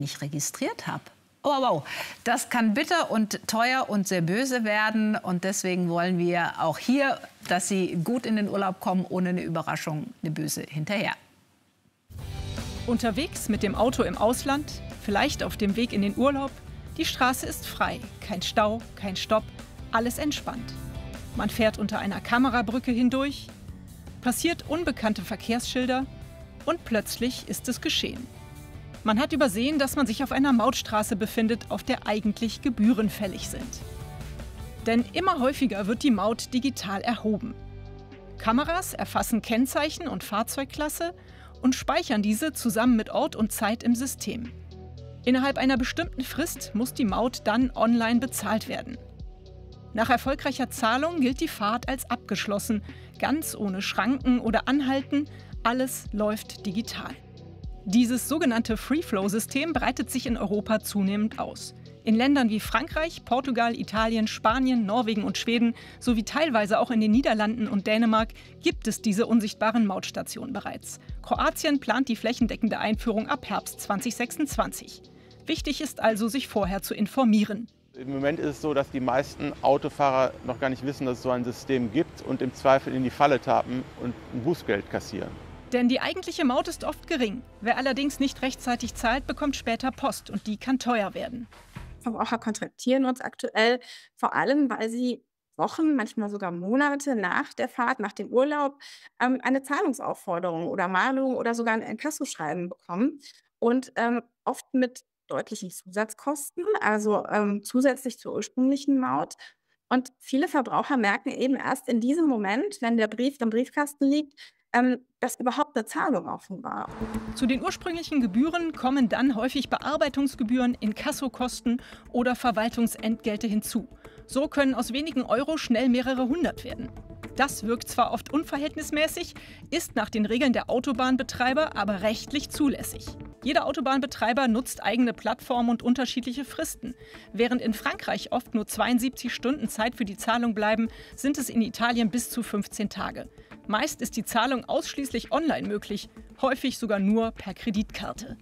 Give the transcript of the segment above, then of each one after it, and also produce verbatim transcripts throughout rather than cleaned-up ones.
nicht registriert habe. Oh, wow, das kann bitter und teuer und sehr böse werden. Und deswegen wollen wir auch hier, dass Sie gut in den Urlaub kommen, ohne eine Überraschung, eine böse hinterher. Unterwegs mit dem Auto im Ausland, vielleicht auf dem Weg in den Urlaub. Die Straße ist frei, kein Stau, kein Stopp, alles entspannt. Man fährt unter einer Kamerabrücke hindurch, passiert unbekannte Verkehrsschilder und plötzlich ist es geschehen. Man hat übersehen, dass man sich auf einer Mautstraße befindet, auf der eigentlich Gebühren fällig sind. Denn immer häufiger wird die Maut digital erhoben. Kameras erfassen Kennzeichen und Fahrzeugklasse und speichern diese zusammen mit Ort und Zeit im System. Innerhalb einer bestimmten Frist muss die Maut dann online bezahlt werden. Nach erfolgreicher Zahlung gilt die Fahrt als abgeschlossen, ganz ohne Schranken oder Anhalten, alles läuft digital. Dieses sogenannte Free-Flow-System breitet sich in Europa zunehmend aus. In Ländern wie Frankreich, Portugal, Italien, Spanien, Norwegen und Schweden sowie teilweise auch in den Niederlanden und Dänemark gibt es diese unsichtbaren Mautstationen bereits. Kroatien plant die flächendeckende Einführung ab Herbst zweitausendsechsundzwanzig. Wichtig ist also, sich vorher zu informieren. Im Moment ist es so, dass die meisten Autofahrer noch gar nicht wissen, dass es so ein System gibt und im Zweifel in die Falle tappen und ein Bußgeld kassieren. Denn die eigentliche Maut ist oft gering. Wer allerdings nicht rechtzeitig zahlt, bekommt später Post und die kann teuer werden. Verbraucher kontaktieren uns aktuell vor allem, weil sie Wochen, manchmal sogar Monate nach der Fahrt, nach dem Urlaub, ähm, eine Zahlungsaufforderung oder Mahnung oder sogar ein Inkassoschreiben bekommen und ähm, oft mit deutlichen Zusatzkosten, also ähm, zusätzlich zur ursprünglichen Maut. Und viele Verbraucher merken eben erst in diesem Moment, wenn der Brief im Briefkasten liegt, ähm, dass überhaupt eine Zahlung offen war. Zu den ursprünglichen Gebühren kommen dann häufig Bearbeitungsgebühren, Inkassokosten oder Verwaltungsentgelte hinzu. So können aus wenigen Euro schnell mehrere hundert werden. Das wirkt zwar oft unverhältnismäßig, ist nach den Regeln der Autobahnbetreiber aber rechtlich zulässig. Jeder Autobahnbetreiber nutzt eigene Plattformen und unterschiedliche Fristen. Während in Frankreich oft nur zweiundsiebzig Stunden Zeit für die Zahlung bleiben, sind es in Italien bis zu fünfzehn Tage. Meist ist die Zahlung ausschließlich online möglich, häufig sogar nur per Kreditkarte.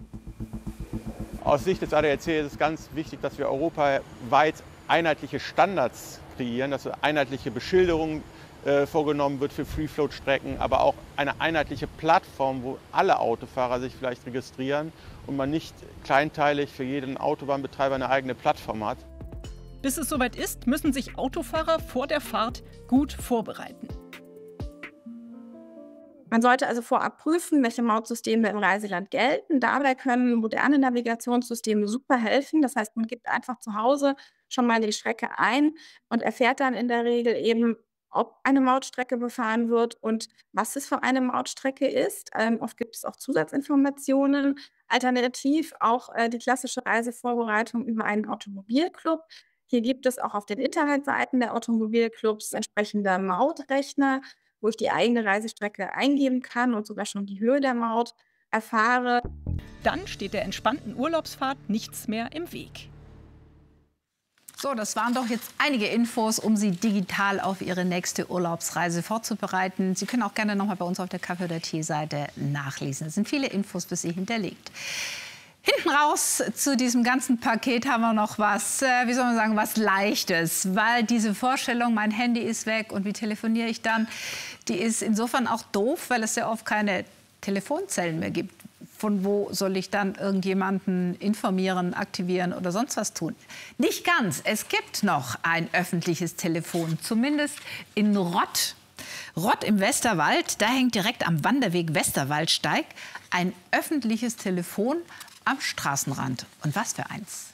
Aus Sicht des A D A C ist es ganz wichtig, dass wir europaweit einheitliche Standards kreieren, dass eine einheitliche Beschilderung äh, vorgenommen wird für Free-Float-Strecken, aber auch eine einheitliche Plattform, wo alle Autofahrer sich vielleicht registrieren und man nicht kleinteilig für jeden Autobahnbetreiber eine eigene Plattform hat. Bis es soweit ist, müssen sich Autofahrer vor der Fahrt gut vorbereiten. Man sollte also vorab prüfen, welche Mautsysteme im Reiseland gelten. Dabei können moderne Navigationssysteme super helfen. Das heißt, man gibt einfach zu Hause schon mal die Strecke ein und erfährt dann in der Regel eben, ob eine Mautstrecke befahren wird und was es für eine Mautstrecke ist. Ähm, oft gibt es auch Zusatzinformationen. Alternativ auch äh, die klassische Reisevorbereitung über einen Automobilclub. Hier gibt es auch auf den Internetseiten der Automobilclubs entsprechende Mautrechner, wo ich die eigene Reisestrecke eingeben kann und sogar schon die Höhe der Maut erfahre. Dann steht der entspannten Urlaubsfahrt nichts mehr im Weg. So, das waren doch jetzt einige Infos, um Sie digital auf Ihre nächste Urlaubsreise vorzubereiten. Sie können auch gerne noch mal bei uns auf der Kaffee- oder Tee-Seite nachlesen. Es sind viele Infos für Sie hinterlegt. Hinten raus zu diesem ganzen Paket haben wir noch was, äh, wie soll man sagen, was Leichtes. Weil diese Vorstellung, mein Handy ist weg und wie telefoniere ich dann, die ist insofern auch doof, weil es ja oft keine Telefonzellen mehr gibt. Von wo soll ich dann irgendjemanden informieren, aktivieren oder sonst was tun? Nicht ganz. Es gibt noch ein öffentliches Telefon, zumindest in Rott. Rott im Westerwald, da hängt direkt am Wanderweg Westerwaldsteig ein öffentliches Telefon am Straßenrand. Und was für eins.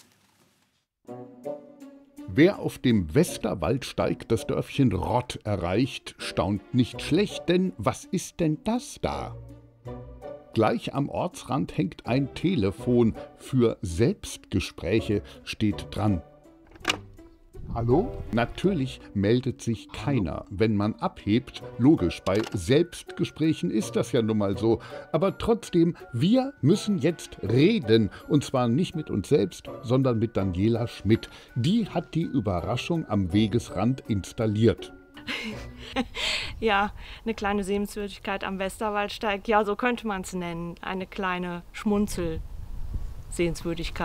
Wer auf dem Westerwaldsteig das Dörfchen Rott erreicht, staunt nicht schlecht, denn was ist denn das da? Gleich am Ortsrand hängt ein Telefon. Für Selbstgespräche steht dran. Hallo? Natürlich meldet sich keiner, wenn man abhebt. Logisch, bei Selbstgesprächen ist das ja nun mal so. Aber trotzdem, wir müssen jetzt reden. Und zwar nicht mit uns selbst, sondern mit Daniela Schmidt. Die hat die Überraschung am Wegesrand installiert. Ja, eine kleine Sehenswürdigkeit am Westerwaldsteig. Ja, so könnte man es nennen. Eine kleine Schmunzelstation. Sehenswürdigkeit.